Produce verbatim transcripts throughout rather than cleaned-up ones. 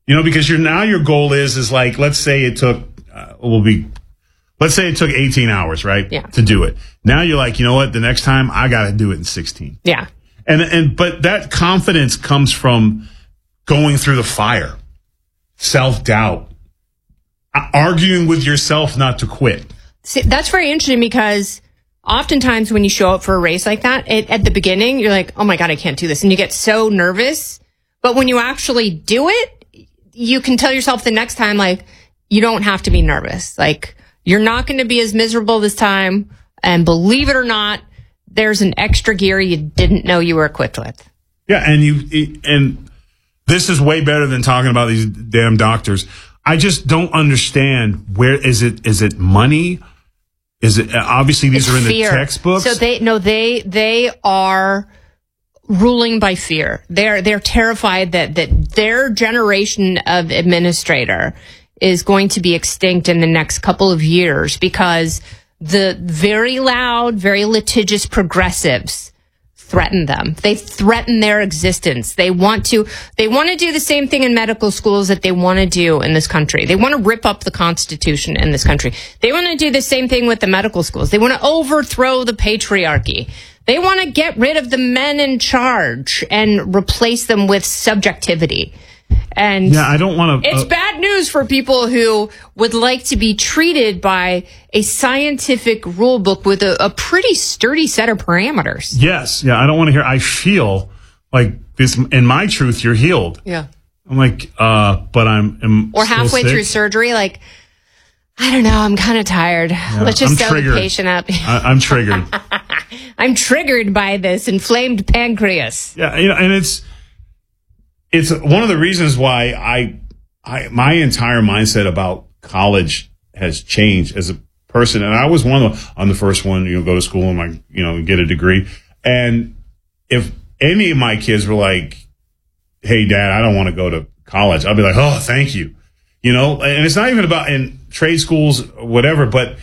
You know, because you're now your goal is is like, let's say it took uh, will be let's say it took eighteen hours, right? Yeah. To do it. Now you're like, you know what? The next time I got to do it in sixteen. Yeah. And and but that confidence comes from going through the fire, self-doubt, arguing with yourself not to quit. See, that's very interesting because oftentimes when you show up for a race like that, it, at the beginning, you're like, oh my God, I can't do this. And you get so nervous. But when you actually do it, you can tell yourself the next time, like, you don't have to be nervous. Like, you're not going to be as miserable this time. And believe it or not, there's an extra gear you didn't know you were equipped with. Yeah. And you, and this is way better than talking about these damn doctors. I just don't understand where is it, is it money? Is it, obviously these It's are in fear. the textbooks. So they, no, they, they are ruling by fear. They're, they're terrified that, that their generation of administrator is going to be extinct in the next couple of years because the very loud, very litigious progressives threaten them. They threaten their existence. They want to, they want to do the same thing in medical schools that they want to do in this country. They want to rip up the Constitution in this country. They want to do the same thing with the medical schools. They want to overthrow the patriarchy. They want to get rid of the men in charge and replace them with subjectivity. And yeah, I don't want to. It's uh, bad news for people who would like to be treated by a scientific rule book with a, a pretty sturdy set of parameters. Yes. Yeah. I don't want to hear, I feel like this in my truth, you're healed. Yeah. I'm like, uh, but I'm, am Or still halfway sick. through surgery, like, I don't know, I'm kind of tired. Yeah, Let's just I'm sew triggered. the patient up. I, I'm triggered. I'm triggered by this inflamed pancreas. Yeah. You know, and it's, it's one of the reasons why I, I, my entire mindset about college has changed as a person. And I was one of the, I'm the first one, you know, go to school and my, you know, get a degree. And if any of my kids were like, hey, Dad, I don't want to go to college, I'll be like, oh, thank you. You know, and it's not even about in trade schools, whatever, but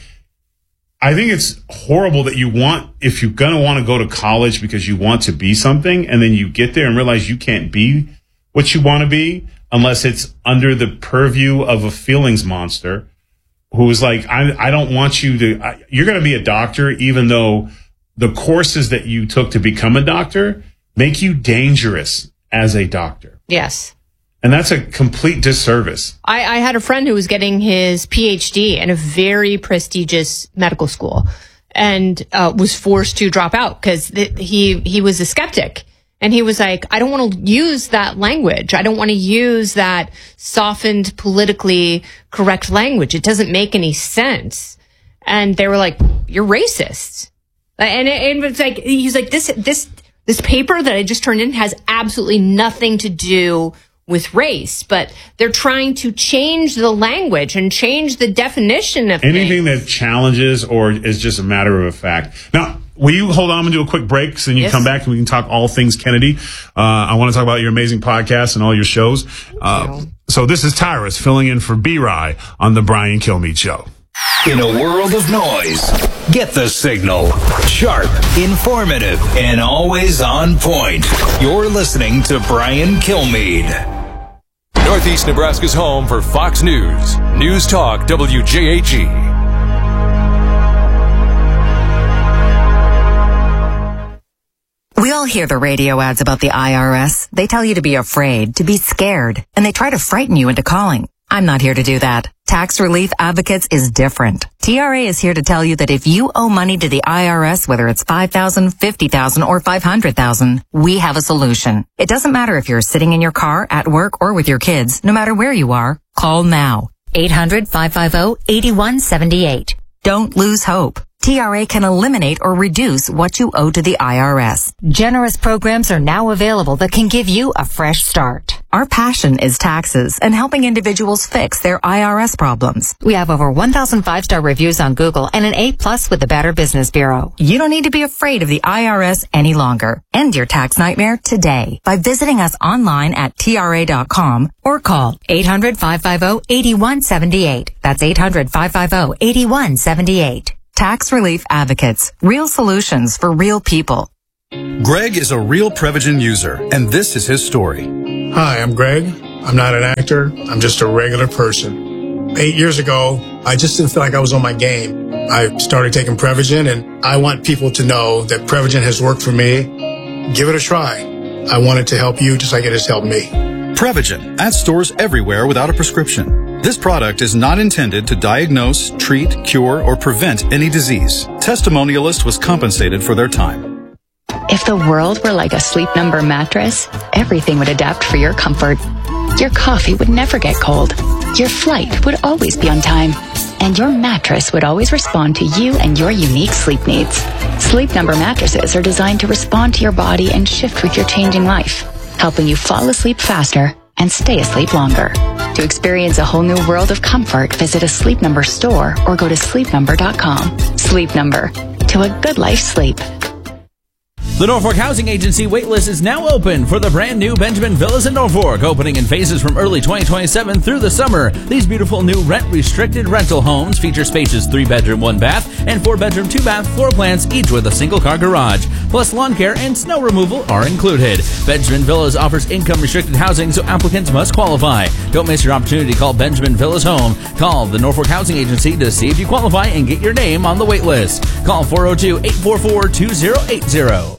I think it's horrible that you want, if you're going to want to go to college because you want to be something, and then you get there and realize you can't be what you want to be unless it's under the purview of a feelings monster who is like, I, I don't want you to, I, you're going to be a doctor, even though the courses that you took to become a doctor make you dangerous as a doctor. Yes. And that's a complete disservice. I, I had a friend who was getting his P H D in a very prestigious medical school and uh, was forced to drop out because th- he, he was a skeptic. And he was like, I don't want to use that language. I don't want to use that softened, politically correct language. It doesn't make any sense. And they were like, you're racist. And it, it was like, he's like, this, this, this paper that I just turned in has absolutely nothing to do with race, but they're trying to change the language and change the definition of anything things. that challenges or is just a matter of a fact. Now, will you hold on and do a quick break so then you Yes. come back and we can talk all things Kennedy? Uh, I want to talk about your amazing podcast and all your shows. Uh, so this is Tyrus filling in for B-Rye on the Brian Kilmeade Show. In a world of noise, get the signal. Sharp, informative, and always on point. You're listening to Brian Kilmeade. Northeast Nebraska's home for Fox News. News Talk W J H E. We all hear the radio ads about the I R S. They tell you to be afraid, to be scared, and they try to frighten you into calling. I'm not here to do that. Tax Relief Advocates is different. T R A is here to tell you that if you owe money to the I R S, whether it's five thousand dollars, fifty thousand dollars, or five hundred thousand dollars, we have a solution. It doesn't matter if you're sitting in your car, at work, or with your kids. No matter where you are, call now. eight hundred, five five zero, eight one seven eight. Don't lose hope. T R A can eliminate or reduce what you owe to the I R S. Generous programs are now available that can give you a fresh start. Our passion is taxes and helping individuals fix their I R S problems. We have over one thousand five-star reviews on Google and an A plus with the Better Business Bureau. You don't need to be afraid of the I R S any longer. End your tax nightmare today by visiting us online at T R A dot com or call eight hundred, five five zero, eight one seven eight. That's eight hundred, five five zero, eight one seven eight. Tax Relief Advocates. Real solutions for real people. Greg is a real Prevagen user, and this is his story. Hi, I'm Greg. I'm not an actor. I'm just a regular person. Eight years ago, I just didn't feel like I was on my game. I started taking Prevagen, and I want people to know that Prevagen has worked for me. Give it a try. I want it to help you just like it has helped me. Prevagen at stores everywhere without a prescription. This product is not intended to diagnose, treat, cure, or prevent any disease. Testimonialist was compensated for their time. If the world were like a Sleep Number mattress, everything would adapt for your comfort. Your coffee would never get cold. Your flight would always be on time. And your mattress would always respond to you and your unique sleep needs. Sleep Number mattresses are designed to respond to your body and shift with your changing life, helping you fall asleep faster and stay asleep longer. To experience a whole new world of comfort, visit a Sleep Number store or go to sleep number dot com. Sleep Number. To a good life sleep. The Norfolk Housing Agency waitlist is now open for the brand new Benjamin Villas in Norfolk, opening in phases from early twenty twenty-seven through the summer. These beautiful new rent-restricted rental homes feature spacious three-bedroom, one-bath, and four-bedroom, two-bath floor plans, each with a single-car garage. Plus, lawn care and snow removal are included. Benjamin Villas offers income-restricted housing, so applicants must qualify. Don't miss your opportunity to call Benjamin Villas home. Call the Norfolk Housing Agency to see if you qualify and get your name on the waitlist. Call four oh two, eight four four, two oh eight oh.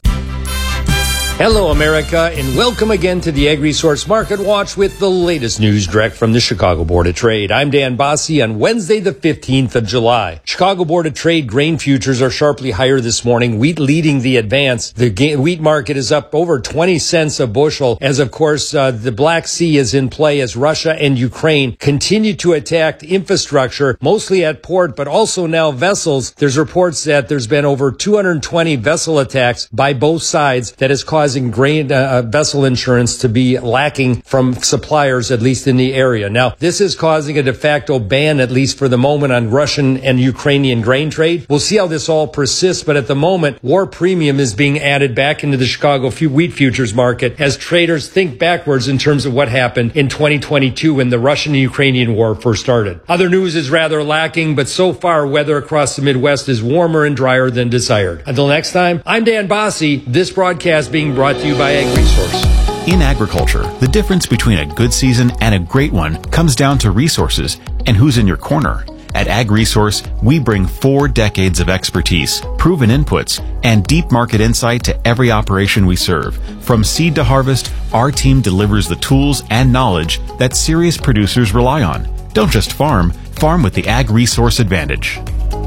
Hello, America, and welcome again to the Ag Resource Market Watch with the latest news direct from the Chicago Board of Trade. I'm Dan Bossie on Wednesday, the fifteenth of July. Chicago Board of Trade grain futures are sharply higher this morning, wheat leading the advance. The ga- wheat market is up over twenty cents a bushel, as of course uh, the Black Sea is in play as Russia and Ukraine continue to attack infrastructure, mostly at port, but also now vessels. There's reports that there's been over two hundred twenty vessel attacks by both sides that has caused grain uh, vessel insurance to be lacking from suppliers, at least in the area. Now, this is causing a de facto ban, at least for the moment, on Russian and Ukrainian grain trade. We'll see how this all persists, but at the moment, war premium is being added back into the Chicago wheat futures market as traders think backwards in terms of what happened in twenty twenty-two when the Russian and Ukrainian war first started. Other news is rather lacking, but so far, weather across the Midwest is warmer and drier than desired. Until next time, I'm Dan Bossie, this broadcast being brought to you by Ag Resource. In agriculture, the difference between a good season and a great one comes down to resources and who's in your corner. At Ag Resource, we bring four decades of expertise, proven inputs, and deep market insight to every operation we serve. From seed to harvest, our team delivers the tools and knowledge that serious producers rely on. Don't just farm, farm with the Ag Resource advantage.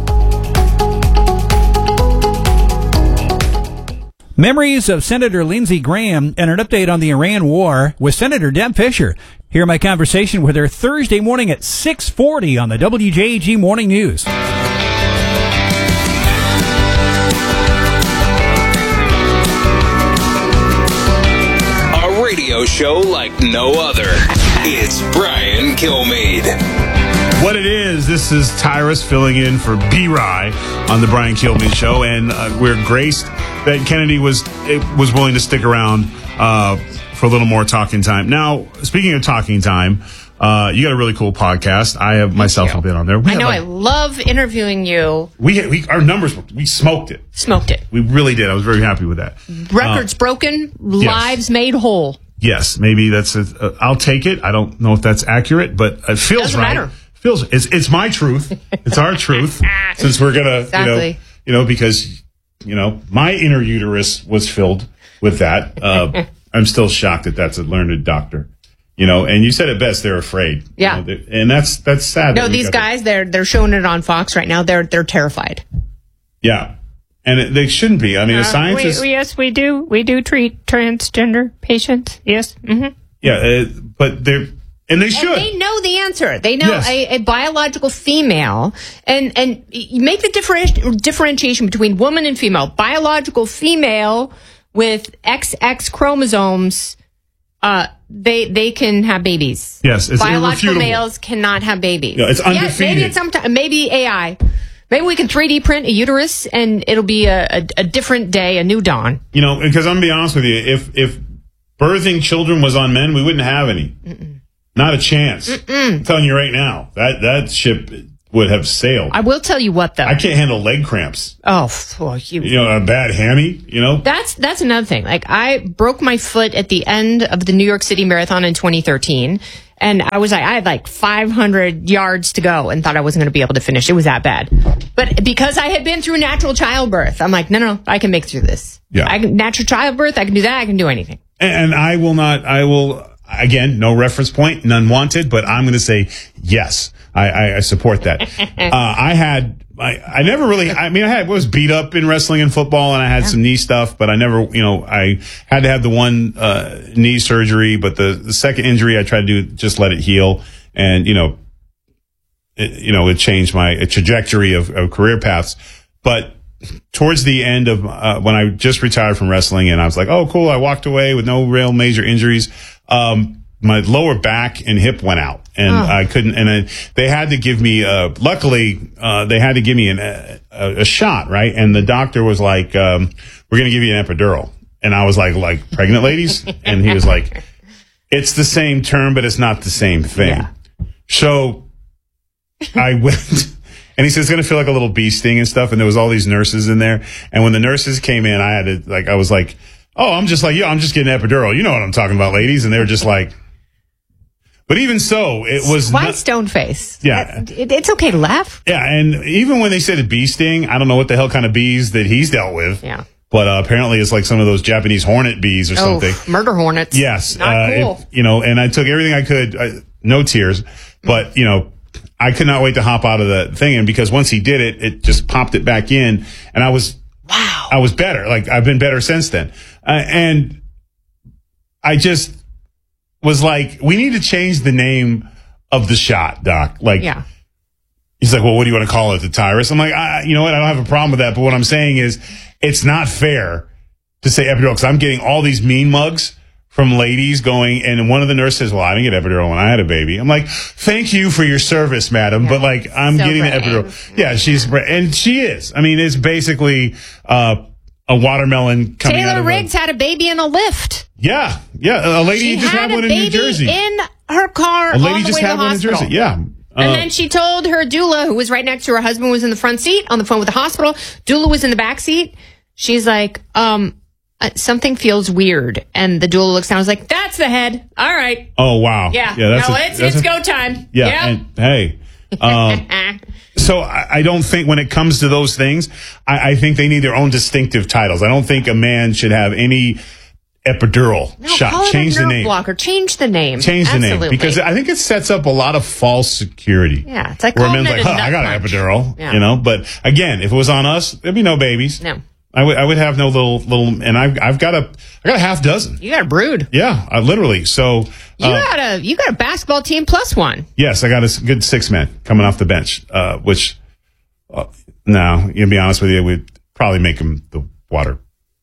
Memories of Senator Lindsey Graham and an update on the Iran war with Senator Deb Fischer. Hear my conversation with her Thursday morning at six forty on the W J A G Morning News. A radio show like no other. It's Brian Kilmeade. What it is, this is Tyrus filling in for B-Rye on the Brian Kilmeade Show, and uh, we're graced that Kennedy was was willing to stick around uh, for a little more talking time. Now, speaking of talking time, uh, you got a really cool podcast. I have myself have been on there. We I know. Like, I love interviewing you. We, we our numbers, we smoked it. Smoked it. We really did. I was very happy with that. Records uh, broken, lives yes. made whole. Yes, maybe that's. A, uh, I'll take it. I don't know if that's accurate, but it feels Doesn't right. Matter. Feels it's it's my truth. It's our truth. Since we're gonna, exactly. you know, you know, because you know my inner uterus was filled with that. Uh, I'm still shocked that that's a learned doctor. You know, and you said it best. They're afraid. Yeah, you know, and that's that's sad. No, that these guys, they're they're showing it on Fox right now. They're they're terrified. Yeah, and it, they shouldn't be. I mean, uh, a scientist. We, we, yes, we do. We do treat transgender patients. Yes. Mm-hmm. Yeah, uh, but they're. And they should. And they know the answer. They know yes. a, a biological female, and and you make the differenti- differentiation between woman and female. Biological female with X X chromosomes, uh, they they can have babies. Yes, it's biological irrefutable. Males cannot have babies. Yeah, it's undefeated. Yeah, maybe it's sometime, maybe A I. Maybe we can three D print a uterus, and it'll be a, a, a different day, a new dawn. You know, because I'm gonna be honest with you, if if birthing children was on men, we wouldn't have any. Mm-mm. Not a chance. Mm-mm. I'm telling you right now, that that ship would have sailed. I will tell you what, though. I can't handle leg cramps. Oh, well, you, You know, a bad hammy, you know? That's that's another thing. Like, I broke my foot at the end of the New York City Marathon in twenty thirteen, and I was like, I had like five hundred yards to go and thought I wasn't going to be able to finish. It was that bad. But because I had been through natural childbirth, I'm like, no, no, I can make through this. Yeah. I can, natural childbirth, I can do that. I can do anything. And, and I will not, I will, again, no reference point, none wanted, but I'm going to say yes. I, I, I support that. uh, I had, I, I never really, I mean, I had, was beat up in wrestling and football, and I had some knee stuff, but I never, you know, I had to have the one, uh, knee surgery, but the, the second injury, I tried to do, just let it heal. And, you know, it, you know, it changed my trajectory of, of career paths. But towards the end of, uh, when I just retired from wrestling and I was like, oh, cool. I walked away with no real major injuries. Um, my lower back and hip went out, and Oh. I couldn't, and I, they had to give me, uh, luckily, uh, they had to give me an, a, a shot, right? And the doctor was like, um, we're going to give you an epidural. And I was like, like pregnant ladies? And he was like, it's the same term, but it's not the same thing. Yeah. So I went, and he said, it's going to feel like a little bee sting and stuff. And there was all these nurses in there. And when the nurses came in, I had to, like, I was like, oh, I'm just like, yeah, I'm just getting an epidural. You know what I'm talking about, ladies. And they were just like, but even so, it was Why not, stone face? Yeah. It, it's okay to laugh. yeah. And even when they said a bee sting, I don't know what the hell kind of bees that he's dealt with. Yeah. But uh, apparently it's like some of those Japanese hornet bees or Oh, something. murder hornets. Yes. Not uh, cool. it- you know, and I took everything I could, uh, no tears, but, you know, I could not wait to hop out of the thing. And because once he did it, it just popped it back in. And I was, wow, I was better. Like, I've been better since then. Uh, and I just was like, we need to change the name of the shot, Doc. Like, Yeah. he's like, well, what do you want to call it? The Tyrus? I'm like, I, you know what? I don't have a problem with that. But what I'm saying is, it's not fair to say epidural, because I'm getting all these mean mugs from ladies going, and one of the nurses says, well, I didn't get epidural when I had a baby. I'm like, thank you for your service, madam. But like, I'm So getting brave. the epidural. Yeah, she's, bra- and she is. I mean, it's basically, uh, a watermelon coming out Taylor of Riggs a, had a baby in a lift. yeah, yeah. A lady She just had had one a in New baby Jersey. in her car A lady on the just way to had the one in hospital. Jersey. Yeah. And Uh, then she told her doula, who was right next to her husband, was in the front seat on the phone with the hospital. Doula was in the back seat. She's like, um, uh, something feels weird. And the doula looks down and was like, that's the head. All right. oh, wow. Yeah. Yeah. That's no, a- it's, that's it's a- go time. Yeah. Yep. And hey, um, so I, I don't think when it comes to those things, I, I think they need their own distinctive titles. I don't think a man should have any epidural no, shot. call it Change a the nerve name. blocker. Change the name. Change the Absolutely. name, because I think it sets up a lot of false security. Yeah, it's like where a calling man's it like, a huh, I nut got an punch. epidural, Yeah. you know. But again, if it was on us, there'd be no babies. No. I would I would have no little little, and I've I've got a I got a half dozen. You got a brood. Yeah, I, literally. So You uh, got a you got a basketball team plus one. yes, I got a s- good six men coming off the bench. Uh, which, uh, no, to be honest with you, we'd probably make him the water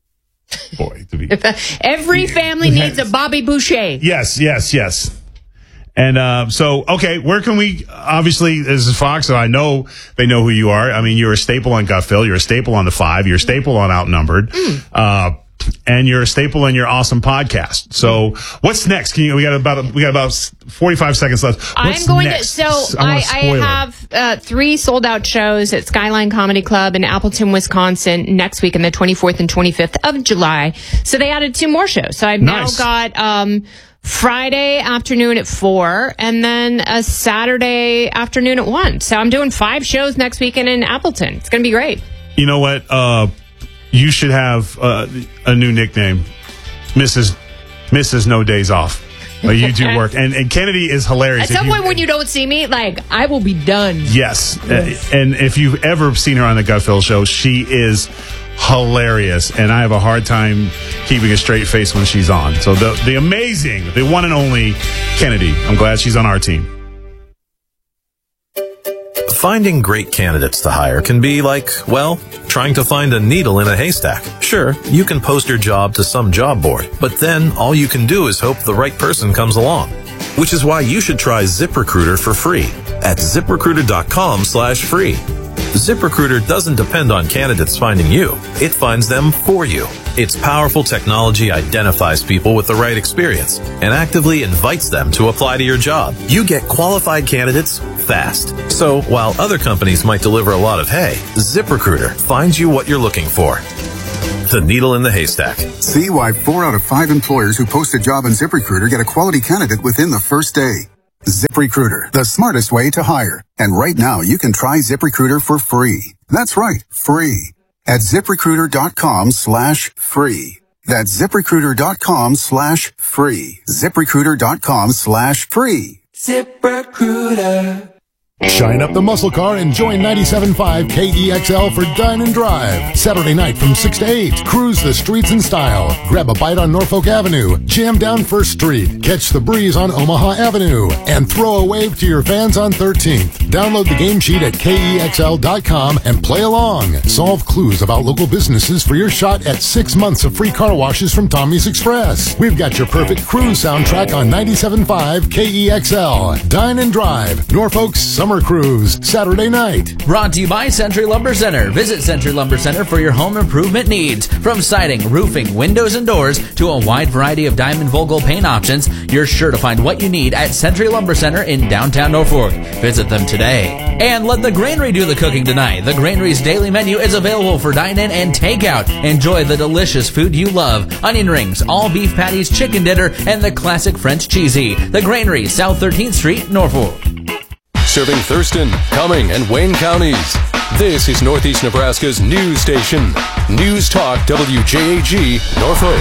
boy. To be Every family needs a Bobby Boucher. yes, yes, yes. And uh, so, okay, where can we? Obviously, this is Fox, so I know they know who you are. I mean, you're a staple on Gutfeld, you're a staple on the Five, you're a staple on Outnumbered, uh, and you're a staple in your awesome podcast. So, what's next? Can you, we got about we got about forty-five seconds left. What's I'm going next? to. So I, I, want a I spoiler. have uh, three sold out shows at Skyline Comedy Club in Appleton, Wisconsin next week on the twenty-fourth and twenty-fifth of July. So they added two more shows. So I've Nice. now got um, Friday afternoon at four and then a Saturday afternoon at one. So I'm doing five shows next weekend in Appleton. It's going to be great. You know what? Uh, you should have uh, a new nickname, Missus Missus No Days Off. Uh, you do work, and, and Kennedy is hilarious. At If some you- point when you don't see me, like, I will be done. Yes. Uh, and if you've ever seen her on the Gutfeld show, she is hilarious. And I have a hard time keeping a straight face when she's on. So the, the amazing, the one and only Kennedy. I'm glad she's on our team. Finding great candidates to hire can be like, well, trying to find a needle in a haystack. Sure, you can post your job to some job board, but then all you can do is hope the right person comes along. Which is why you should try ZipRecruiter for free at ZipRecruiter.com slash free. ZipRecruiter doesn't depend on candidates finding you. It finds them for you. Its powerful technology identifies people with the right experience and actively invites them to apply to your job. You get qualified candidates fast. So while other companies might deliver a lot of hay, ZipRecruiter finds you what you're looking for. The needle in the haystack. See why four out of five employers who post a job on ZipRecruiter get a quality candidate within the first day. ZipRecruiter, the smartest way to hire. And right now, you can try ZipRecruiter for free. That's right, free. At ZipRecruiter.com slash free. That's ZipRecruiter.com slash free. ZipRecruiter.com slash free. ZipRecruiter. Shine up the muscle car and join ninety-seven point five K E X L for Dine and Drive. Saturday night from six to eight. Cruise the streets in style. Grab a bite on Norfolk Avenue. Jam down First Street. Catch the breeze on Omaha Avenue. And throw a wave to your fans on thirteenth. Download the game sheet at K E X L dot com and play along. Solve clues about local businesses for your shot at six months of free car washes from Tommy's Express. We've got your perfect cruise soundtrack on ninety-seven point five K E X L. Dine and Drive. Norfolk's Summer Cruise, Saturday night. Brought to you by Century Lumber Center. Visit Century Lumber Center for your home improvement needs. From siding, roofing, windows, and doors to a wide variety of Diamond Vogel paint options, you're sure to find what you need at Century Lumber Center in downtown Norfolk. Visit them today. And let the Granary do the cooking tonight. The Granary's daily menu is available for dine-in and takeout. Enjoy the delicious food you love. Onion rings, all beef patties, chicken dinner, and the classic French cheesy. The Granary, South thirteenth Street, Norfolk. Serving Thurston, Cumming, and Wayne counties. This is Northeast Nebraska's news station. News Talk W J A G, Norfolk.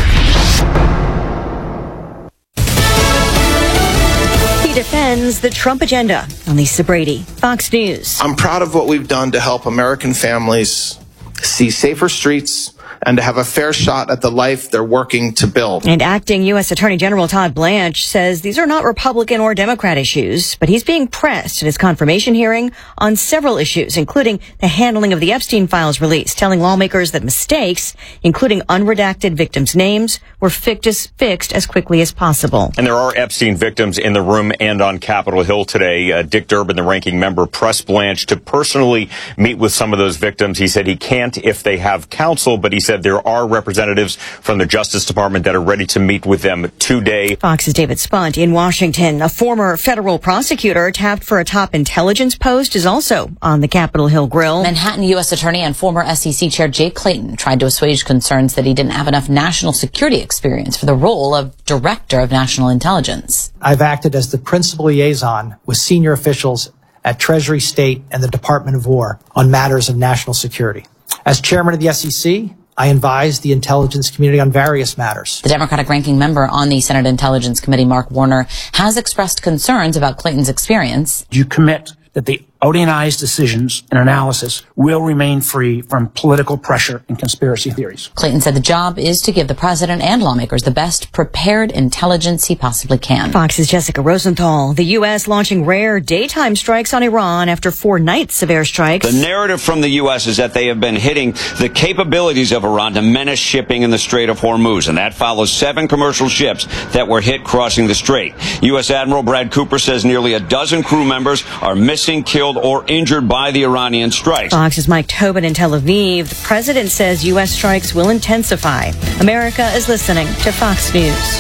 He defends the Trump agenda. On Lisa Brady, Fox News. I'm proud of what we've done to help American families see safer streets and to have a fair shot at the life they're working to build. And acting U S Attorney General Todd Blanche says these are not Republican or Democrat issues, but he's being pressed at his confirmation hearing on several issues, including the handling of the Epstein files release, telling lawmakers that mistakes, including unredacted victims' names, were fixed, fixed as quickly as possible. And there are Epstein victims in the room and on Capitol Hill today. Uh, Dick Durbin, the ranking member, pressed Blanche to personally meet with some of those victims. He said he can't if they have counsel, but he said there are representatives from the Justice Department that are ready to meet with them today. Fox's David Spunt in Washington. A former federal prosecutor tapped for a top intelligence post is also on the Capitol Hill grill. Manhattan U S Attorney and former S E C Chair Jay Clayton tried to assuage concerns that he didn't have enough national security experience for the role of Director of National Intelligence. I've acted as the principal liaison with senior officials at Treasury, State, and the Department of War on matters of national security. As chairman of the S E C, I advised the intelligence community on various matters. The Democratic ranking member on the Senate Intelligence Committee, Mark Warner, has expressed concerns about Clayton's experience. You commit that the O D N I's decisions and analysis will remain free from political pressure and conspiracy theories. Clayton said the job is to give the president and lawmakers the best prepared intelligence he possibly can. Fox's Jessica Rosenthal. The U S launching rare daytime strikes on Iran after four nights of airstrikes. The narrative from the U S is that they have been hitting the capabilities of Iran to menace shipping in the Strait of Hormuz, and that follows seven commercial ships that were hit crossing the strait. U S Admiral Brad Cooper says nearly a dozen crew members are missing, killed, or injured by the Iranian strikes. Fox's Mike Tobin in Tel Aviv. The president says U S strikes will intensify. America is listening to Fox News.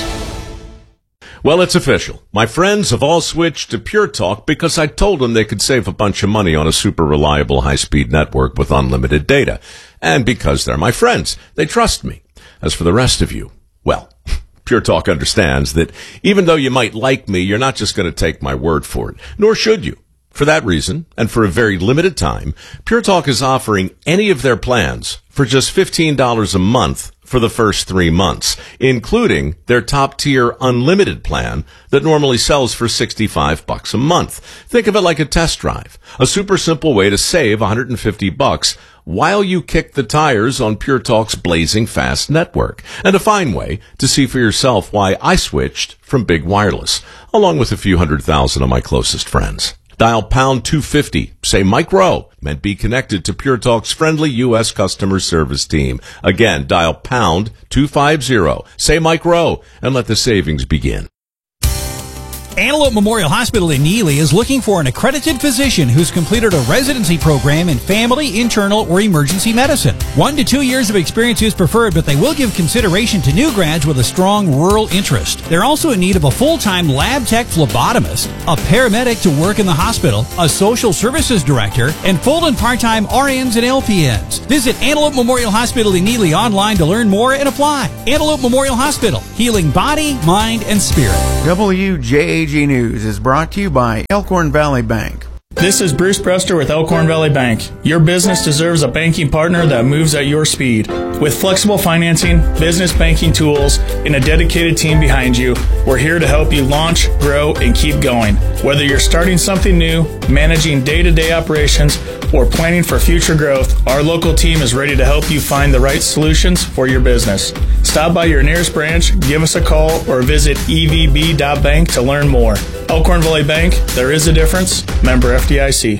Well, it's official. My friends have all switched to Pure Talk because I told them they could save a bunch of money on a super reliable high-speed network with unlimited data. And because they're my friends, they trust me. As for the rest of you, well, Pure Talk understands that even though you might like me, you're not just going to take my word for it, nor should you. For that reason, and for a very limited time, Pure Talk is offering any of their plans for just fifteen dollars a month for the first three months, including their top-tier unlimited plan that normally sells for sixty-five bucks a month. Think of it like a test drive, a super simple way to save one hundred fifty bucks while you kick the tires on Pure Talk's blazing fast network, and a fine way to see for yourself why I switched from Big Wireless, along with a few hundred thousand of my closest friends. Dial pound two fifty, say Mike Rowe, and be connected to Pure Talk's friendly U S customer service team. Again, dial pound two fifty, say Mike Rowe, and let the savings begin. Antelope Memorial Hospital in Neely is looking for an accredited physician who's completed a residency program in family, internal, or emergency medicine. One to two years of experience is preferred, but they will give consideration to new grads with a strong rural interest. They're also in need of a full-time lab tech phlebotomist, a paramedic to work in the hospital, a social services director, and full and part-time R Ns and L P Ns. Visit Antelope Memorial Hospital in Neely online to learn more and apply. Antelope Memorial Hospital, healing body, mind, and spirit. W J A G News is brought to you by Elkhorn Valley Bank. This is Bruce Brester with Elkhorn Valley Bank. Your business deserves a banking partner that moves at your speed. With flexible financing, business banking tools, and a dedicated team behind you, we're here to help you launch, grow, and keep going. Whether you're starting something new, managing day-to-day operations, or planning for future growth, our local team is ready to help you find the right solutions for your business. Stop by your nearest branch, give us a call, or visit e v b dot bank to learn more. Elkhorn Valley Bank, there is a difference. Member F D I C.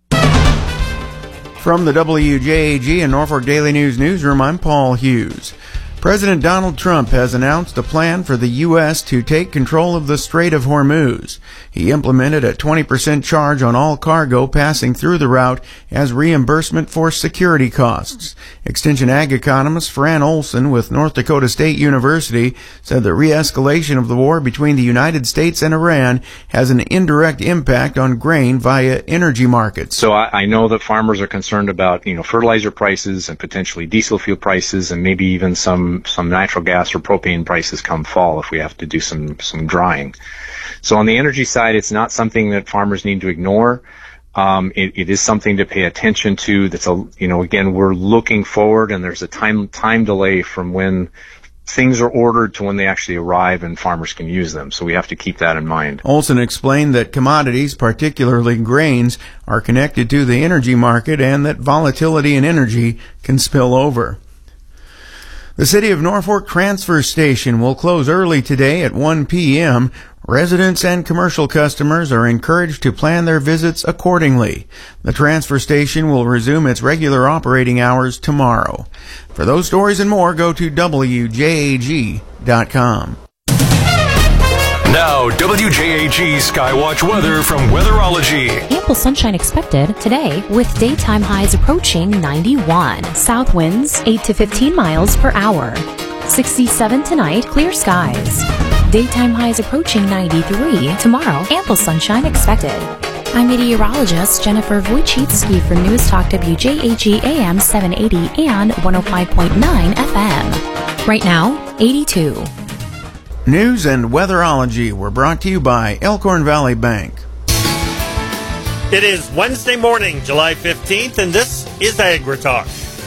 From the W J A G and Norfolk Daily News newsroom, I'm Paul Hughes. President Donald Trump has announced a plan for the U S to take control of the Strait of Hormuz. He implemented a twenty percent charge on all cargo passing through the route as reimbursement for security costs. Extension Ag economist Fran Olson with North Dakota State University said the re-escalation of the war between the United States and Iran has an indirect impact on grain via energy markets. So I, I know that farmers are concerned about, you know, fertilizer prices and potentially diesel fuel prices and maybe even some some natural gas or propane prices come fall if we have to do some some drying. So on the energy side, it's not something that farmers need to ignore. Um, it, it is something to pay attention to. That's a, you know, again, we're looking forward, and there's a time time delay from when things are ordered to when they actually arrive and farmers can use them. So we have to keep that in mind. Olson explained that commodities, particularly grains, are connected to the energy market and that volatility in energy can spill over. The City of Norfolk Transfer Station will close early today at one p.m. Residents and commercial customers are encouraged to plan their visits accordingly. The transfer station will resume its regular operating hours tomorrow. For those stories and more, go to W J A G dot com. Now, W J A G Skywatch weather from Weatherology. Ample sunshine expected today with daytime highs approaching ninety-one. South winds eight to fifteen miles per hour. sixty-seven tonight, clear skies. Daytime highs approaching ninety-three. Tomorrow, ample sunshine expected. I'm meteorologist Jennifer Wojcicki for News Talk W J A G A M seven eighty and one oh five point nine F M. Right now, eighty-two. News and Weatherology were brought to you by Elkhorn Valley Bank. It is Wednesday morning, July fifteenth, and this is AgriTalk.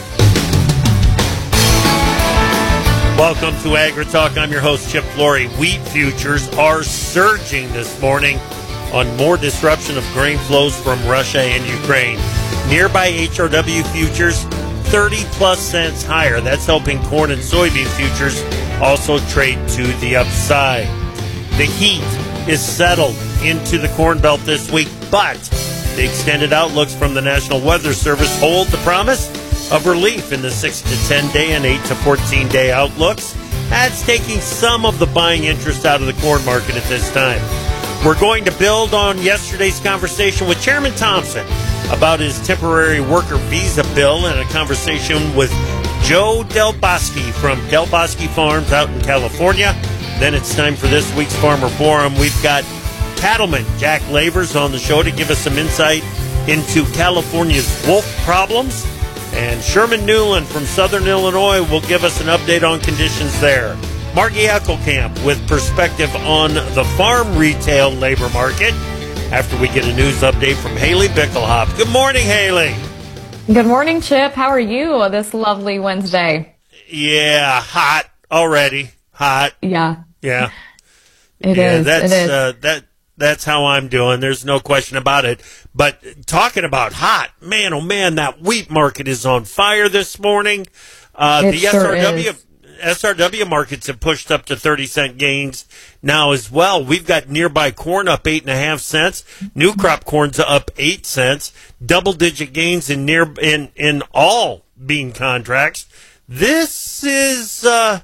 Welcome to AgriTalk. I'm your host, Chip Flory. Wheat futures are surging this morning on more disruption of grain flows from Russia and Ukraine. Nearby H R W futures, thirty plus cents higher. That's helping corn and soybean futures also trade to the upside. The heat is settled into the Corn Belt this week, but the extended outlooks from the National Weather Service hold the promise of relief in the six to ten day and eight to fourteen day outlooks. That's taking some of the buying interest out of the corn market at this time. We're going to build on yesterday's conversation with Chairman Thompson about his temporary worker visa bill and a conversation with Joe Del Bosque from Del Bosque Farms out in California. Then it's time for this week's Farmer Forum. We've got cattleman Jack Lavers on the show to give us some insight into California's wolf problems. And Sherman Newland from Southern Illinois will give us an update on conditions there. Margie Eckelkamp with perspective on the farm retail labor market after we get a news update from Haley Bickelhop. Good morning, Haley. Good morning, Chip. How are you this lovely Wednesday? Yeah, hot already. Hot. Yeah. Yeah. It yeah, is. That's, it is. Uh, that, that's how I'm doing. There's no question about it. But talking about hot, man, oh man, that wheat market is on fire this morning. Uh, it the sure S R W is. S R W markets have pushed up to thirty cent gains now as well. We've got nearby corn up eight and a half cents. New crop corn's up eight cents. Double digit gains in near in in all bean contracts. This is uh,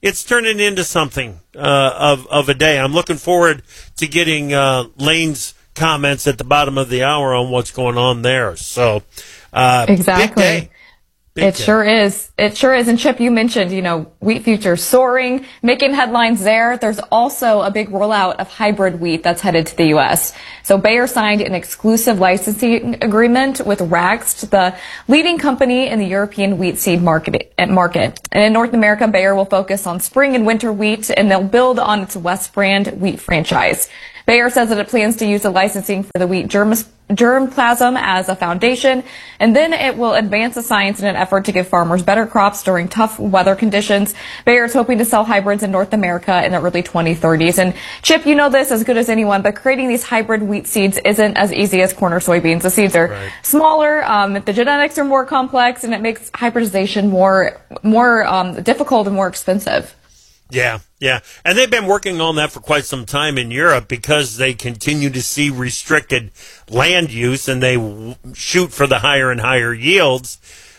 it's turning into something uh, of of a day. I'm looking forward to getting uh, Lane's comments at the bottom of the hour on what's going on there. So, uh, exactly. Big day. Big it day. sure is. It sure is. And Chip, you mentioned, you know, wheat futures soaring, making headlines there. There's also a big rollout of hybrid wheat that's headed to the U S. So Bayer signed an exclusive licensing agreement with Raxt, the leading company in the European wheat seed market. market. And in North America, Bayer will focus on spring and winter wheat, and they'll build on its West brand wheat franchise. Bayer says that it plans to use the licensing for the wheat germ, germplasm as a foundation, and then it will advance the science in an effort to give farmers better crops during tough weather conditions. Bayer is hoping to sell hybrids in North America in the early twenty thirties. And Chip, you know this as good as anyone, but creating these hybrid wheat seeds isn't as easy as corn or soybeans. The seeds are right. smaller, um, the genetics are more complex, and it makes hybridization more, more um, difficult and more expensive. Yeah, yeah. And they've been working on that for quite some time in Europe because they continue to see restricted land use, and they w- shoot for the higher and higher yields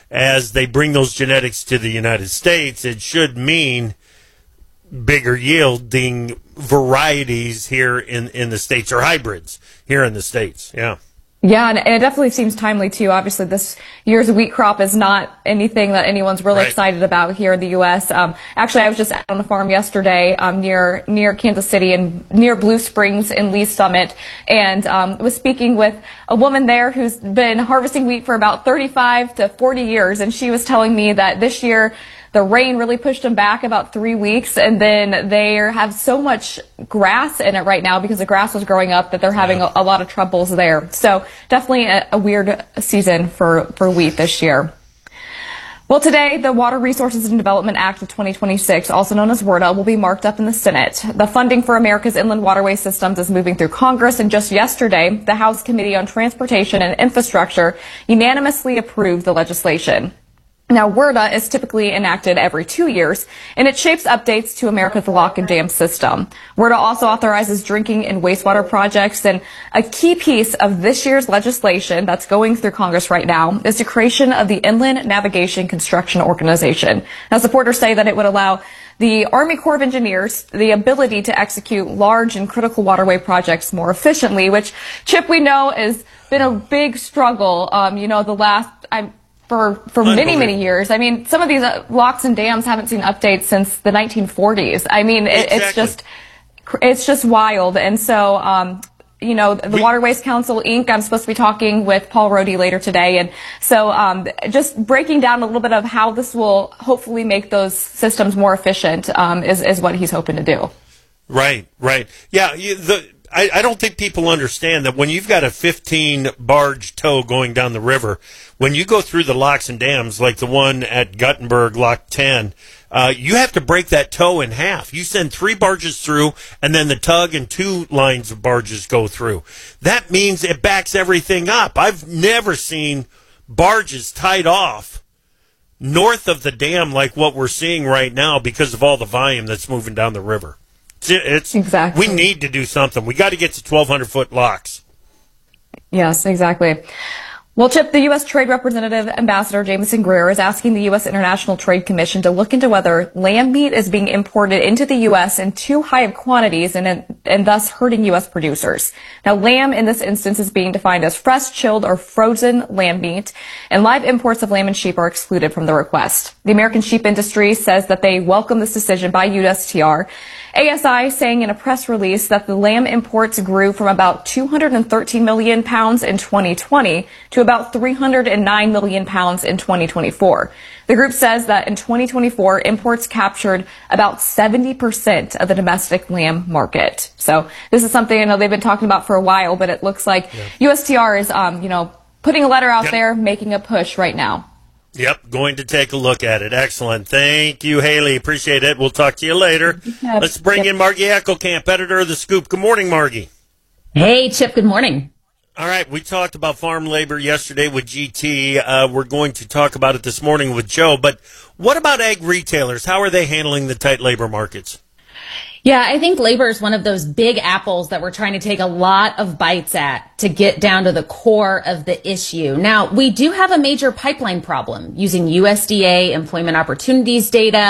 as they bring those genetics to the United States. It should mean bigger yielding varieties here in, in the States, or hybrids here in the States. Yeah. Yeah, and it definitely seems timely, too. Obviously, this year's wheat crop is not anything that anyone's really right. excited about here in the U S. Um, actually, I was just out on a farm yesterday um, near near Kansas City and near Blue Springs in Lee's Summit, and um, was speaking with a woman there who's been harvesting wheat for about thirty-five to forty years, and she was telling me that this year the rain really pushed them back about three weeks, and then they have so much grass in it right now because the grass was growing up that they're having a, a lot of troubles there. So definitely a, a weird season for, for wheat this year. Well, today, the Water Resources and Development Act of twenty twenty-six, also known as WRDA, will be marked up in the Senate. The funding for America's inland waterway systems is moving through Congress, and just yesterday, the House Committee on Transportation and Infrastructure unanimously approved the legislation. Now, WRDA is typically enacted every two years, and it shapes updates to America's lock and dam system. WRDA also authorizes drinking and wastewater projects, and a key piece of this year's legislation that's going through Congress right now is the creation of the Inland Navigation Construction Organization. Now, supporters say that it would allow the Army Corps of Engineers the ability to execute large and critical waterway projects more efficiently, which, Chip, we know has been a big struggle. Um, you know, the last... I'm, For, for many, many years. I mean, some of these uh, locks and dams haven't seen updates since the nineteen forties. I mean, it, exactly. it's just, it's just wild. And so, um, you know, the we, Waterways Council, Incorporated, I'm supposed to be talking with Paul Rohde later today. And so, um, just breaking down a little bit of how this will hopefully make those systems more efficient, um, is, is what he's hoping to do. Right, right. Yeah, you, the, I, I don't think people understand that when you've got a fifteen barge tow going down the river, when you go through the locks and dams, like the one at Guttenberg, Lock ten, uh, you have to break that tow in half. You send three barges through, and then the tug and two lines of barges go through. That means it backs everything up. I've never seen barges tied off north of the dam like what we're seeing right now because of all the volume that's moving down the river. It's, exactly. We need to do something. We got to get to twelve hundred foot locks. Yes, exactly. Well, Chip, the U S Trade Representative Ambassador Jameson Greer is asking the U S International Trade Commission to look into whether lamb meat is being imported into the U S in too high of quantities and, and thus hurting U S producers. Now, lamb in this instance is being defined as fresh, chilled, or frozen lamb meat, and live imports of lamb and sheep are excluded from the request. The American sheep industry says that they welcome this decision by U S T R. A S I saying in a press release that the lamb imports grew from about two hundred thirteen million pounds in twenty twenty to about three hundred nine million pounds in twenty twenty-four. The group says that in twenty twenty-four, imports captured about seventy percent of the domestic lamb market. So this is something I know they've been talking about for a while, but it looks like yeah. U S T R is, um, you know, putting a letter out yep. there, making a push right now. Yep, going to take a look at it. Excellent. Thank you, Haley. Appreciate it. We'll talk to you later. Yep. Let's bring yep. in Margie Eckelkamp, editor of The Scoop. Good morning, Margie. Hey, Chip. Good morning. All right, we talked about farm labor yesterday with G T. Uh, we're going to talk about it this morning with Joe. But what about ag retailers? How are they handling the tight labor markets? Yeah, I think labor is one of those big apples that we're trying to take a lot of bites at to get down to the core of the issue. Now, we do have a major pipeline problem using U S D A employment opportunities data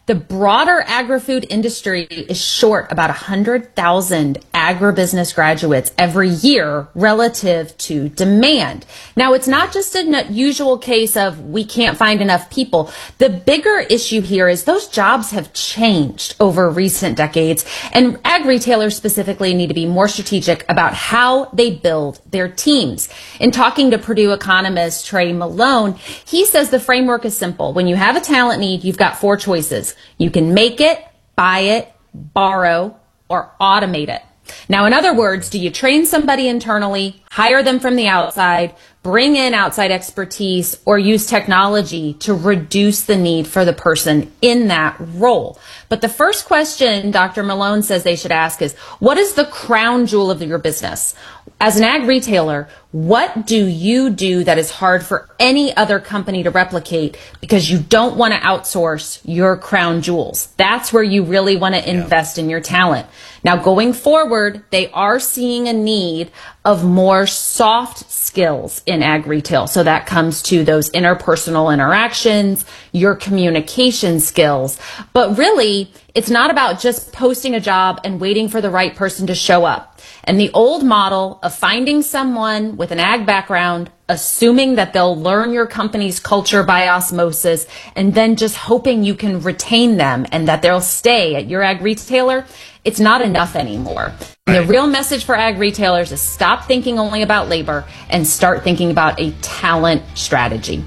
the broader agri-food industry is short about one hundred thousand agribusiness graduates every year relative to demand. Now, it's not just a usual case of we can't find enough people. The bigger issue here is those jobs have changed over recent decades, and ag retailers specifically need to be more strategic about how they build their teams. In talking to Purdue economist Trey Malone, he says the framework is simple. When you have a talent need, you've got four choices. You can make it, buy it, borrow, or automate it. Now, in other words, do you train somebody internally, hire them from the outside, bring in outside expertise, or use technology to reduce the need for the person in that role? But the first question Doctor Malone says they should ask is, what is the crown jewel of your business? As an ag retailer, what do you do that is hard for any other company to replicate because you don't want to outsource your crown jewels? That's where you really want to invest yeah. in your talent. Now, going forward, they are seeing a need of more soft skills in ag retail. So that comes to those interpersonal interactions, your communication skills. But really, it's not about just posting a job and waiting for the right person to show up. And the old model of finding someone with an ag background, assuming that they'll learn your company's culture by osmosis, and then just hoping you can retain them and that they'll stay at your ag retailer, it's not enough anymore. And the real message for ag retailers is stop thinking only about labor and start thinking about a talent strategy.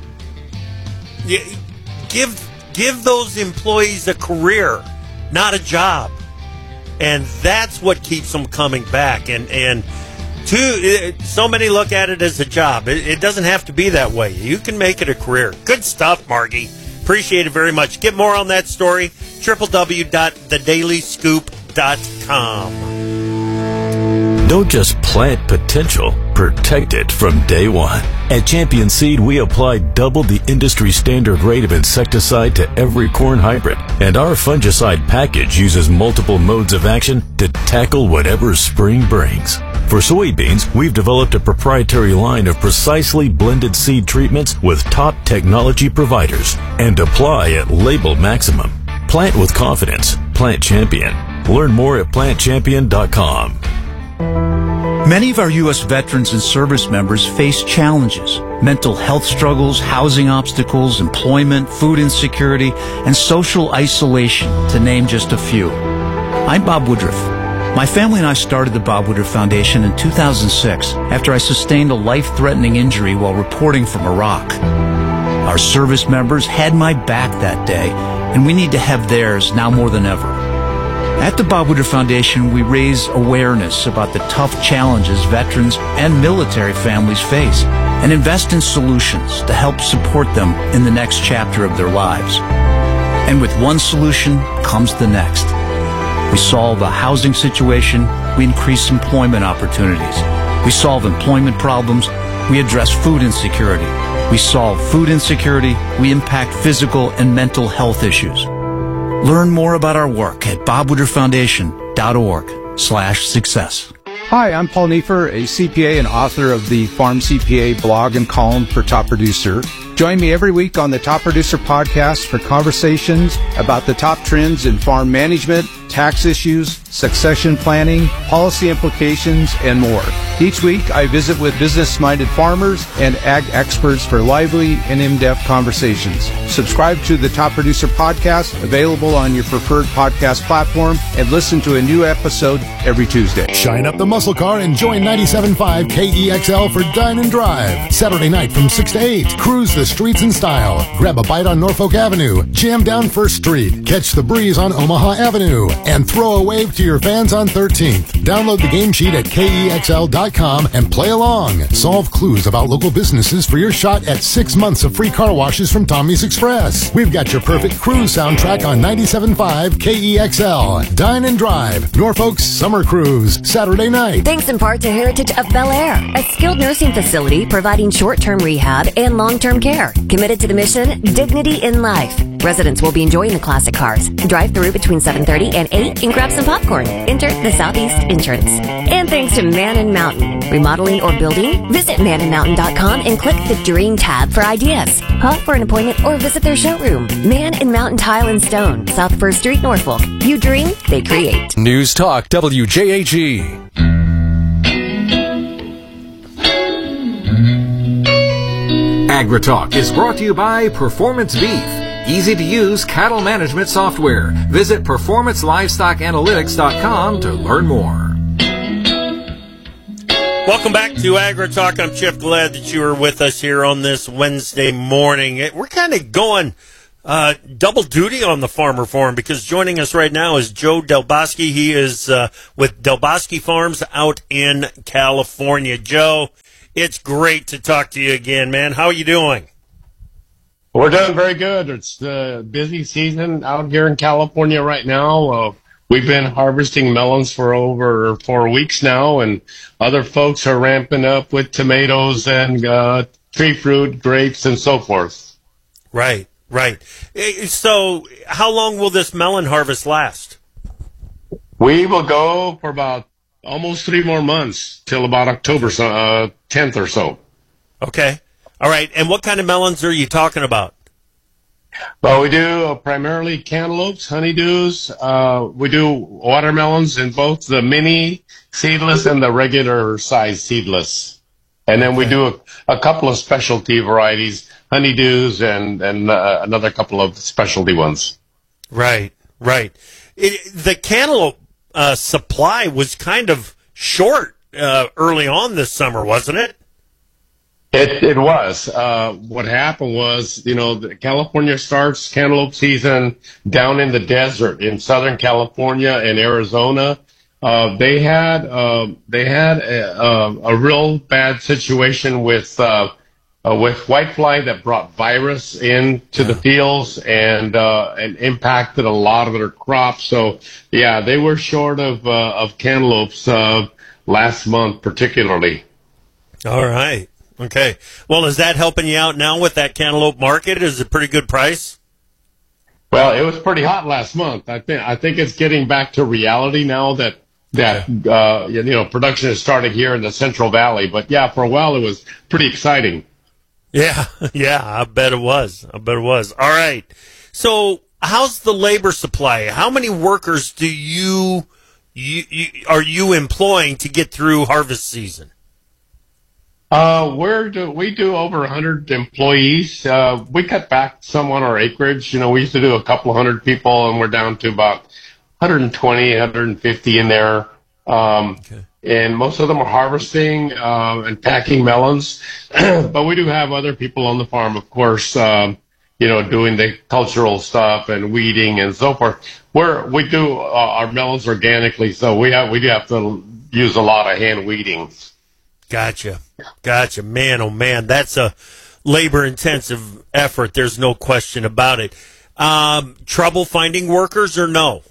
Yeah, give give those employees a career, not a job. And that's what keeps them coming back. And and too, so many look at it as a job. It, it doesn't have to be that way. You can make it a career. Good stuff, Margie. Appreciate it very much. Get more on that story, w w w dot the daily scoop dot com. Don't just plant potential, protect it from day one. At Champion Seed, we apply double the industry standard rate of insecticide to every corn hybrid, and our fungicide package uses multiple modes of action to tackle whatever spring brings. For soybeans, we've developed a proprietary line of precisely blended seed treatments with top technology providers and apply at label maximum. Plant with confidence. Plant Champion. Learn more at plant champion dot com. Many of our U S veterans and service members face challenges: mental health struggles, housing obstacles, employment, food insecurity, and social isolation, to name just a few. I'm Bob Woodruff. My family and I started the Bob Woodruff Foundation in two thousand six after I sustained a life-threatening injury while reporting from Iraq. Our service members had my back that day, and we need to have theirs now more than ever. At the Bob Woodruff Foundation, we raise awareness about the tough challenges veterans and military families face and invest in solutions to help support them in the next chapter of their lives. And with one solution comes the next. We solve a housing situation, we increase employment opportunities. We solve employment problems, we address food insecurity. We solve food insecurity, we impact physical and mental health issues. Learn more about our work at bob woodruff foundation dot org slash success. Hi, I'm Paul Neiffer, a C P A and author of the Farm C P A blog and column for Top Producer. Join me every week on the Top Producer podcast for conversations about the top trends in farm management, tax issues, succession planning, policy implications, and more. Each week, I visit with business-minded farmers and ag experts for lively and in-depth conversations. Subscribe to the Top Producer podcast, available on your preferred podcast platform, and listen to a new episode every Tuesday. Shine up the muscle car and join ninety-seven point five K E X L for Dine and Drive. Saturday night from six to eight. Cruise the streets in style. Grab a bite on Norfolk Avenue. Jam down First Street. Catch the breeze on Omaha Avenue. And throw a wave to your fans on thirteenth. Download the game sheet at K E X L dot com and play along. Solve clues about local businesses for your shot at six months of free car washes from Tommy's Express. We've got your perfect cruise soundtrack on ninety-seven point five K E X L. Dine and Drive. Norfolk's Summer Cruise. Saturday night. Thanks in part to Heritage of Bel Air, a skilled nursing facility providing short-term rehab and long-term care. Committed to the mission, dignity in life. Residents will be enjoying the classic cars. Drive through between seven thirty and eight and grab some popcorn. Enter the Southeast entrance. And thanks to Man and Mountain. Remodeling or building? Visit man and mountain dot com and click the Dream tab for ideas. Call for an appointment or visit their showroom. Man and Mountain Tile and Stone, South First Street, Norfolk. You dream, they create. News Talk W J A G. AgriTalk is brought to you by Performance Beef. Easy-to-use cattle management software. Visit performance livestock analytics dot com to learn more. Welcome back to AgriTalk. I'm Chip. Glad that you are with us here on this Wednesday morning. We're kind of going uh, double duty on the Farmer Forum because joining us right now is Joe Delbosky. He is uh, with Delbosky Farms out in California. Joe, it's great to talk to you again, man. How are you doing? We're doing very good. It's the busy season out here in California right now. Uh, we've been harvesting melons for over four weeks now, and other folks are ramping up with tomatoes and uh, tree fruit, grapes, and so forth. Right, right. So how long will this melon harvest last? We will go for about almost three more months till about October uh, tenth or so. Okay. All right. And what kind of melons are you talking about? Well, we do uh, primarily cantaloupes, honeydews. Uh, we do watermelons in both the mini seedless and the regular size seedless. And then we do a, a couple of specialty varieties, honeydews and, and uh, another couple of specialty ones. Right, right. It, the cantaloupe uh, supply was kind of short uh, early on this summer, wasn't it? It it was. Uh, what happened was, you know, the California starts cantaloupe season down in the desert in Southern California and Arizona. Uh, they had uh, they had a, a, a real bad situation with uh, uh, with whitefly that brought virus into the fields and uh, and impacted a lot of their crops. So yeah, they were short of uh, of cantaloupes uh, last month, particularly. All right. Okay. Well, is that helping you out now with that cantaloupe market? Is it a pretty good price? Well, it was pretty hot last month. I think I think it's getting back to reality now that that uh, you know production is starting here in the Central Valley. But yeah, for a while it was pretty exciting. Yeah, yeah, I bet it was. I bet it was. All right. So, how's the labor supply? How many workers do you, you, you are you employing to get through harvest season? Uh, we're do, we do over one hundred employees. Uh, we cut back some on our acreage. You know, we used to do a couple of hundred people, and we're down to about one hundred twenty, one hundred fifty in there. Um, okay. And most of them are harvesting uh, and packing melons. But we do have other people on the farm, of course, um, you know, doing the cultural stuff and weeding and so forth. We're, we do uh, our melons organically, so we have we do have to use a lot of hand weeding. Gotcha. Gotcha. Man, oh, man, that's a labor-intensive effort. There's no question about it. Um, trouble finding workers or no?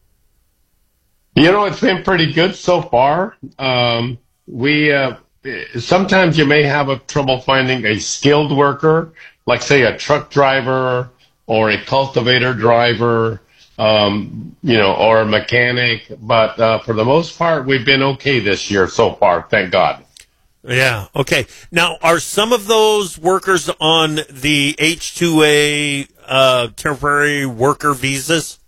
You know, it's been pretty good so far. Um, we uh, sometimes you may have a trouble finding a skilled worker, like, say, a truck driver or a cultivator driver, um, you know, or a mechanic. But uh, for the most part, we've been okay this year so far, thank God. Yeah. Okay. Now, are some of those workers on the H two A uh, temporary worker visas?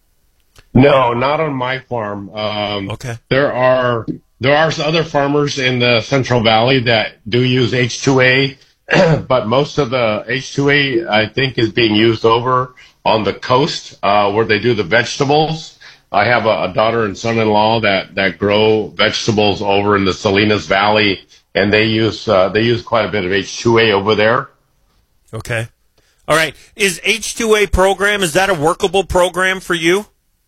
No, not on my farm. Um, okay. There are there are other farmers in the Central Valley that do use H two A, but most of the H two A, I think, is being used over on the coast uh, where they do the vegetables. I have a, a daughter and son-in-law that, that grow vegetables over in the Salinas Valley, and they use uh, they use quite a bit of H two A over there. Okay. All right. Is H two A program, is that a workable program for you?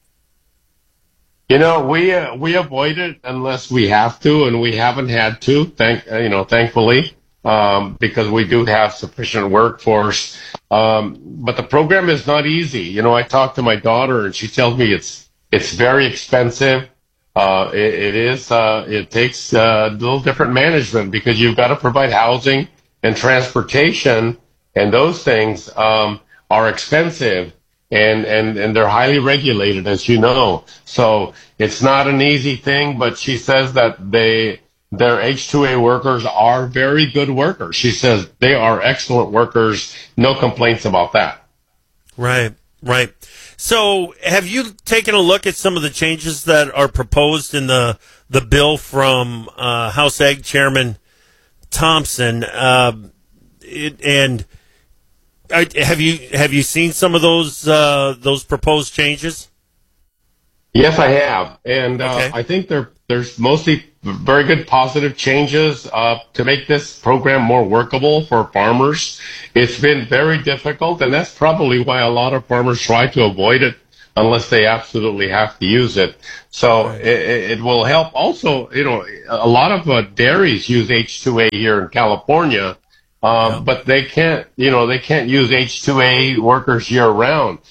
You know, we uh, we avoid it unless we have to, and we haven't had to. Thank uh, you know, thankfully, um, because we do have sufficient workforce. Um, but the program is not easy. You know, I talk to my daughter, and she tells me it's it's very expensive. Uh, it, it is. Uh, it takes uh, a little different management because you've got to provide housing and transportation and those things. Um, are expensive and, and, and they're highly regulated, as you know. So it's not an easy thing, but she says that they, their H two A workers are very good workers. She says they are excellent workers. No complaints about that. Right, right. So have you taken a look at some of the changes that are proposed in the, the bill from uh, House Ag Chairman Thompson? Uh, it, and uh, have you have you seen some of those uh, those proposed changes? Yes, I have, and uh, Okay. I think there there's mostly very good positive changes uh, to make this program more workable for farmers. It's been very difficult, and that's probably why a lot of farmers try to avoid it unless they absolutely have to use it. So it, it will help. Also, you know, a lot of uh, dairies use H two A here in California, uh, but they can't, you know, they can't use H two A workers year round.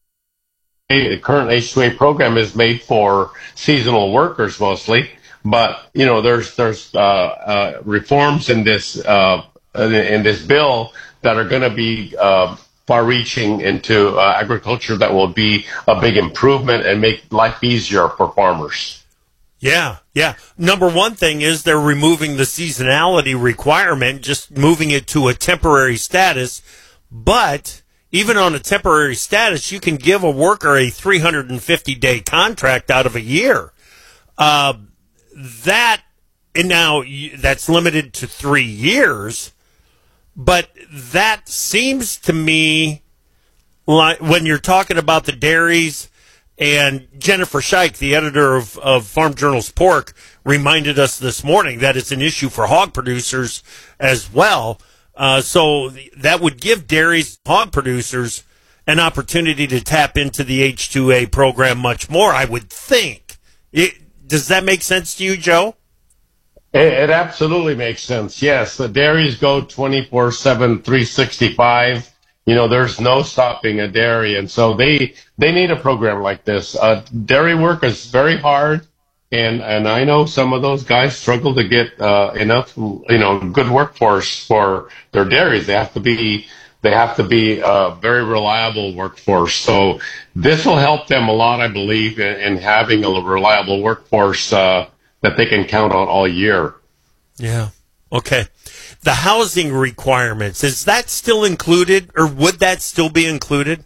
The current H two A program is made for seasonal workers mostly, but you know there's there's uh, uh, reforms in this uh, in this bill that are going to be uh, far-reaching into uh, agriculture that will be a big improvement and make life easier for farmers. Yeah, yeah. Number one thing is they're removing the seasonality requirement, just moving it to a temporary status, but even on a temporary status, you can give a worker a three hundred fifty day contract out of a year. Uh, that, and now that's limited to three years, but that seems to me like when you're talking about the dairies, and Jennifer Scheich, the editor of, of Farm Journal's Pork, reminded us this morning that it's an issue for hog producers as well. Uh, so that would give dairies, hog producers, an opportunity to tap into the H two A program much more, I would think. It, does that make sense to you, Joe? It, it absolutely makes sense. Yes, the dairies go twenty-four seven, three sixty-five. You know, there's no stopping a dairy, and so they they need a program like this. Uh, dairy work is very hard. And and I know some of those guys struggle to get uh, enough, you know, good workforce for their dairies. They have to be they have to be a very reliable workforce. So this will help them a lot, I believe, in, in having a reliable workforce uh, that they can count on all year. Yeah. Okay. The housing requirements, is that still included, or would that still be included?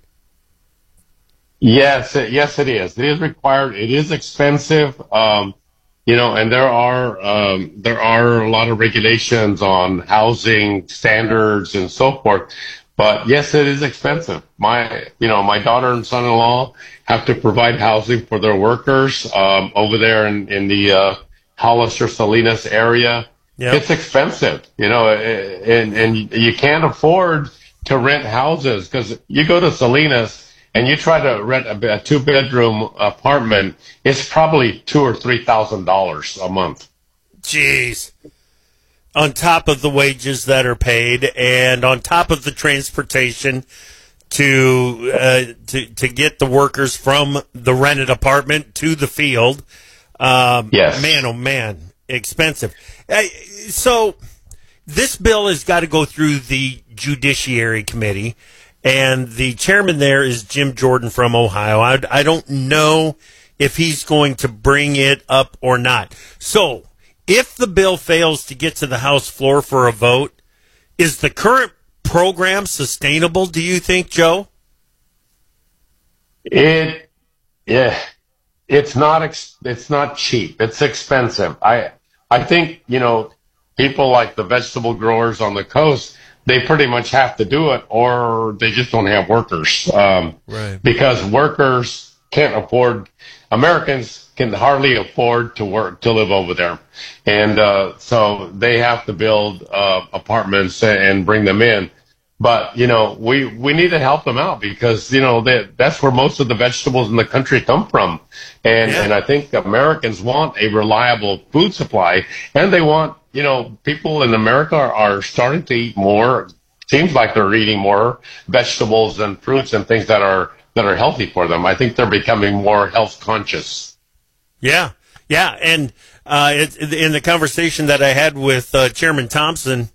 Yes, it- yes, it is. It is required. It is expensive, um, you know, and there are um, there are a lot of regulations on housing standards and so forth. But yes, it is expensive. My, you know, my daughter and son-in-law have to provide housing for their workers um, over there in in the uh, Hollister Salinas area. Yep. It's expensive, you know, and and you can't afford to rent houses because you go to Salinas and you try to rent a, a two-bedroom apartment, it's probably two or three thousand dollars a month. Jeez. On top of the wages that are paid, and on top of the transportation to uh, to to get the workers from the rented apartment to the field. Um, Yes. Man, oh man, expensive. Uh, so this bill has got to go through the Judiciary Committee. And the chairman there is Jim Jordan from Ohio. I, I don't know if he's going to bring it up or not. So, if the bill fails to get to the House floor for a vote, is the current program sustainable, do you think, Joe? It, yeah, it's not ex- it's not cheap. It's expensive. I I think you know people like the vegetable growers on the coast, they pretty much have to do it, or they just don't have workers. Um, Right. Because workers can't afford. Americans can hardly afford to work to live over there, and uh, so they have to build uh, apartments and bring them in. But you know, we we need to help them out because you know that that's where most of the vegetables in the country come from, and and I think Americans want a reliable food supply, and they want you know people in America are, are starting to eat more. Seems like they're eating more vegetables and fruits and things that are that are healthy for them. I think they're becoming more health conscious. Yeah, yeah, and uh, it, in the conversation that I had with uh, Chairman Thompson,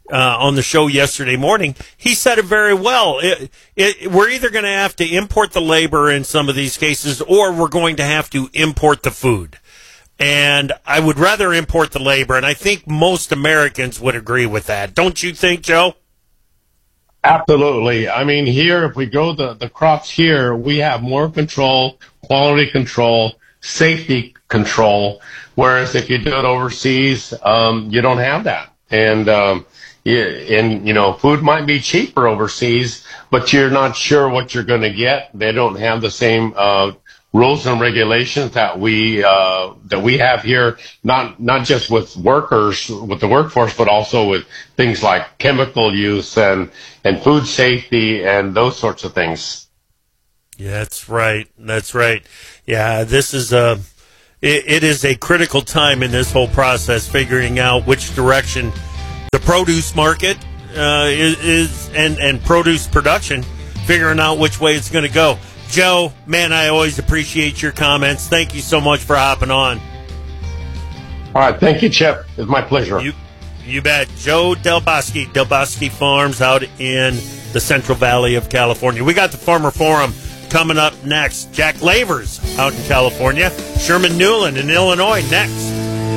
uh, on the show yesterday morning, he said it very well. It, it, we're either going to have to import the labor in some of these cases, or we're going to have to import the food. And I would rather import the labor, and I think most Americans would agree with that. Don't you think, Joe? Absolutely. I mean, here, if we grow the, the crops here, we have more control, quality control, safety control, whereas if you do it overseas, um, you don't have that. And, um, you, and, you know, food might be cheaper overseas, but you're not sure what you're going to get. They don't have the same uh, rules and regulations that we uh, that we have here, not not just with workers, with the workforce, but also with things like chemical use and, and food safety and those sorts of things. Yeah, that's right. That's right. Yeah, this is a, it, it is a critical time in this whole process, figuring out which direction the produce market uh, is, is and, and produce production, figuring out which way it's going to go. Joe, man, I always appreciate your comments. Thank you so much for hopping on. All right. Thank you, Chip. It's my pleasure. You, you bet. Joe Del Bosque, Del Bosque Farms out in the Central Valley of California. We got the Farmer Forum coming up next. Jack Lavers out in California. Sherman Newland in Illinois next.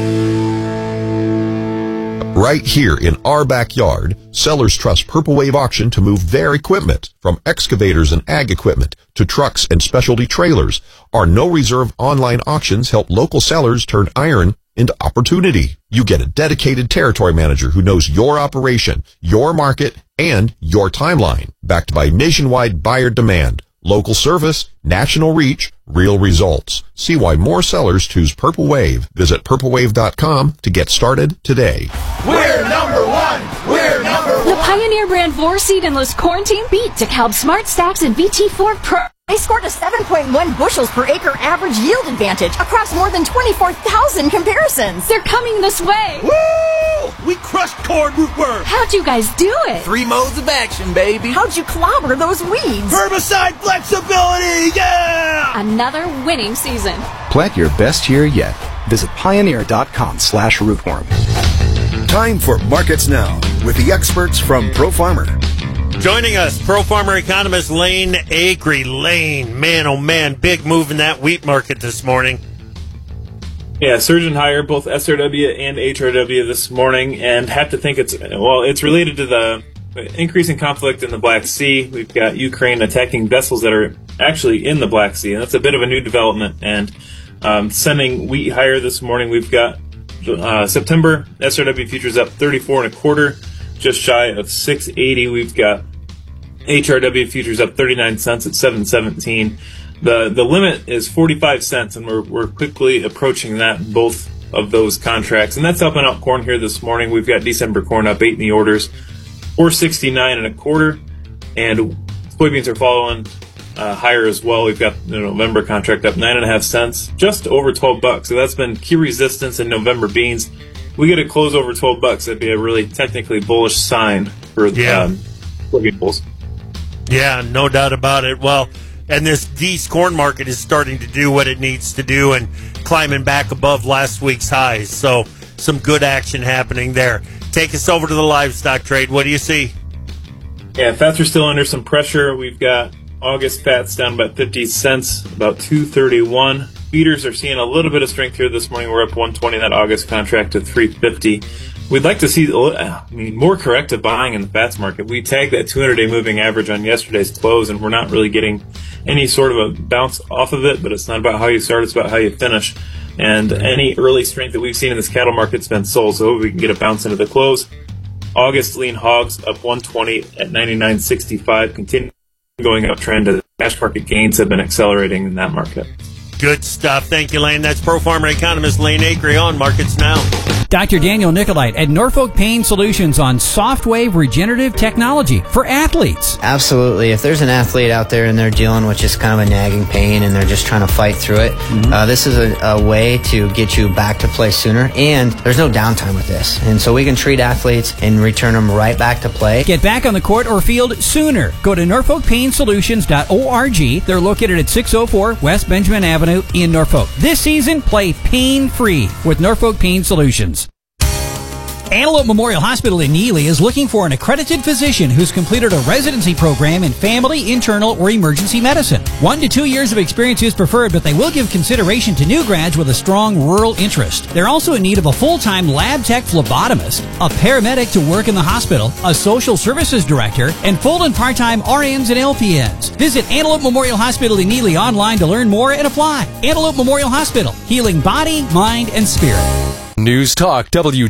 Right here in our backyard, sellers trust Purple Wave Auction to move their equipment. From excavators and ag equipment to trucks and specialty trailers, our no-reserve online auctions help local sellers turn iron into opportunity. You get a dedicated territory manager who knows your operation, your market, and your timeline, backed by nationwide buyer demand. Local service, national reach, real results. See why more sellers choose Purple Wave. Visit purple wave dot com to get started today. We're number one! We're number one! The Pioneer brand four-seed endless corn team beat DeKalb Smart Stacks and V T four Pro. They scored a seven point one bushels per acre average yield advantage across more than twenty-four thousand comparisons. They're coming this way. Woo! We crushed corn rootworm. How'd you guys do it? Three modes of action, baby. How'd you clobber those weeds? Herbicide flexibility, yeah! Another winning season. Plant your best year yet. Visit pioneer dot com slash rootworm. Time for Markets Now with the experts from Pro Farmer. Joining us, Pro Farmer economist Lane Acree. Lane, man, oh man, big move in that wheat market this morning. Yeah, surgeon higher, both S R W and H R W this morning, and have to think it's, well, it's related to the increasing conflict in the Black Sea. We've got Ukraine attacking vessels that are actually in the Black Sea, and that's a bit of a new development, and um, sending wheat higher this morning. We've got uh, September S R W futures up thirty-four and a quarter, just shy of six eighty. We've got H R W futures up thirty-nine cents at seven seventeen. The the limit is forty-five cents, and we're we're quickly approaching that in both of those contracts. And that's helping out corn here this morning. We've got December corn up eight in the orders, four sixty-nine and a quarter, and soybeans are following uh, higher as well. We've got the November contract up nine and a half cents, just over twelve bucks. So that's been key resistance in November beans. We get a close over twelve bucks. That'd be a really technically bullish sign for yeah. um, soybean bulls. Yeah, no doubt about it. Well, and this D's corn market is starting to do what it needs to do and climbing back above last week's highs. So some good action happening there. Take us over to the livestock trade. What do you see? Yeah, fats are still under some pressure. We've got August fats down about fifty cents, about two thirty-one. Feeders are seeing a little bit of strength here this morning. We're up one twenty in that August contract to three fifty. We'd like to see I mean, more corrective buying in the fats market. We tagged that two hundred day moving average on yesterday's close, and we're not really getting any sort of a bounce off of it, but it's not about how you start, it's about how you finish. And any early strength that we've seen in this cattle market's been sold, so we can get a bounce into the close. August lean hogs up one twenty at ninety-nine sixty-five, continuing going uptrend. The cash market gains have been accelerating in that market. Good stuff. Thank you, Lane. That's Pro Farmer economist Lane Acree on Markets Now. Doctor Daniel Nicolite at Norfolk Pain Solutions on SoftWave regenerative technology for athletes. Absolutely. If there's an athlete out there and they're dealing with just kind of a nagging pain and they're just trying to fight through it, mm-hmm. uh, this is a, a way to get you back to play sooner. And there's no downtime with this. And so we can treat athletes and return them right back to play. Get back on the court or field sooner. Go to norfolk pain solutions dot org. They're located at six oh four West Benjamin Avenue in Norfolk. This season, play pain-free with Norfolk Pain Solutions. Antelope Memorial Hospital in Neely is looking for an accredited physician who's completed a residency program in family, internal, or emergency medicine. One to two years of experience is preferred, but they will give consideration to new grads with a strong rural interest. They're also in need of a full-time lab tech phlebotomist, a paramedic to work in the hospital, a social services director, and full and part-time R Ns and L P Ns. Visit Antelope Memorial Hospital in Neely online to learn more and apply. Antelope Memorial Hospital, healing body, mind, and spirit. News Talk W